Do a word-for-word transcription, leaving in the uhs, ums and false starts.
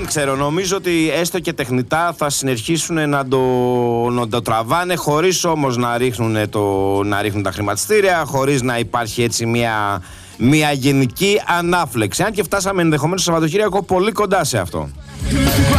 ξέρω, νομίζω ότι έστω και τεχνητά θα συνεχίσουν να το, να το τραβάνε, χωρίς όμως να ρίχνουν, το, να ρίχνουν τα χρηματιστήρια, χωρίς να υπάρχει έτσι μια, μια γενική ανάφλεξη. Αν και φτάσαμε ενδεχομένως στο Σαββατοκύριακο πολύ κοντά σε αυτό.